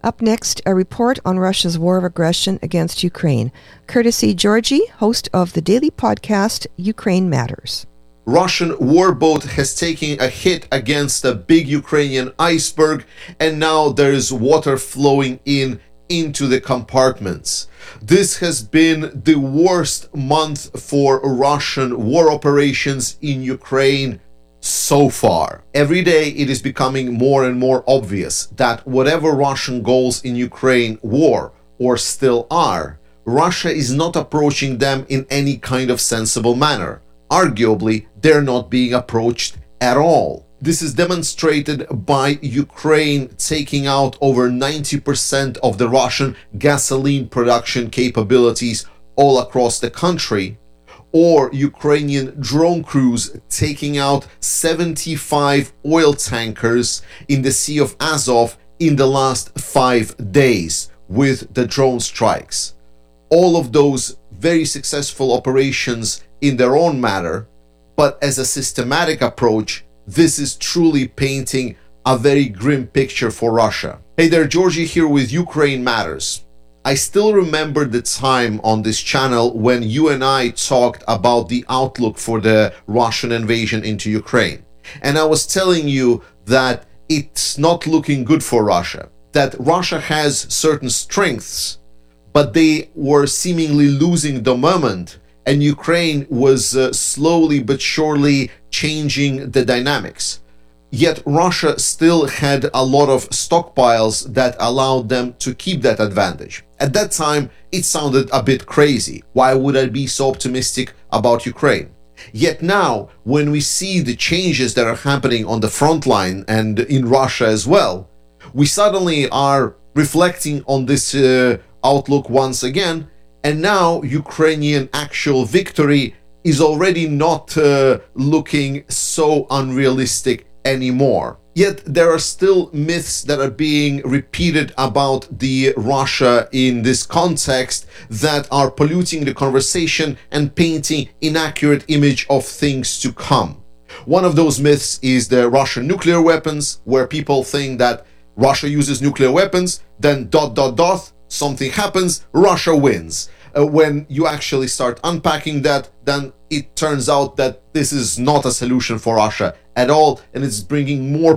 Up next, a report on Russia's war of aggression against Ukraine, courtesy Georgie, host of the daily podcast Ukraine Matters. Russian warboat has taken a hit against a big Ukrainian iceberg, and now there is water flowing into the compartments. This has been the worst month for Russian war operations in Ukraine so far. Every day it is becoming more and more obvious that whatever Russian goals in Ukraine war or still are, Russia is not approaching them in any kind of sensible manner. Arguably, they're not being approached at all. This is demonstrated by Ukraine taking out over 90% of the Russian gasoline production capabilities all across the country, or Ukrainian drone crews taking out 75 oil tankers in the Sea of Azov in the last 5 days with the drone strikes. All of those very successful operations in their own manner, but as a systematic approach, this is truly painting a very grim picture for Russia. Hey there, Georgie here with Ukraine Matters. I still remember the time on this channel when you and I talked about the outlook for the Russian invasion into Ukraine. And I was telling you that it's not looking good for Russia, that Russia has certain strengths, but they were seemingly losing the moment, and Ukraine was slowly but surely changing the dynamics. Yet Russia still had a lot of stockpiles that allowed them to keep that advantage. At that time, it sounded a bit crazy. Why would I be so optimistic about Ukraine? Yet now, when we see the changes that are happening on the front line and in Russia as well, we suddenly are reflecting on this outlook once again, and now Ukrainian actual victory is already not looking so unrealistic anymore. Yet there are still myths that are being repeated about the Russia in this context that are polluting the conversation and painting inaccurate image of things to come. One of those myths is the Russian nuclear weapons, where people think that Russia uses nuclear weapons, then ... something happens, Russia wins. When you actually start unpacking that, then it turns out that this is not a solution for Russia at all, and it's bringing more